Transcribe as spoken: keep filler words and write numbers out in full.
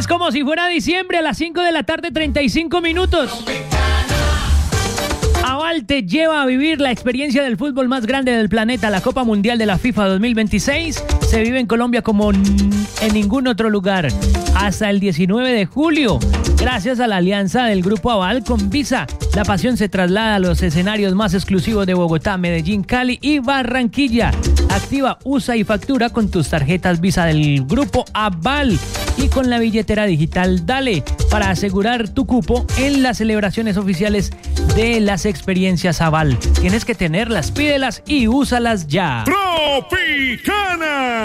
Es como si fuera diciembre a las cinco de la tarde, treinta y cinco minutos. Aval te lleva a vivir la experiencia del fútbol más grande del planeta, la Copa Mundial de la FIFA dos mil veintiséis. Se vive en Colombia como en ningún otro lugar. Hasta el diecinueve de julio, gracias a la alianza del Grupo Aval con Visa, la pasión se traslada a los escenarios más exclusivos de Bogotá, Medellín, Cali y Barranquilla. Activa, usa y factura con tus tarjetas Visa del Grupo Aval y con la billetera digital Dale para asegurar tu cupo en las celebraciones oficiales de las experiencias Aval. Tienes que tenerlas, pídelas y úsalas ya. Tropicana.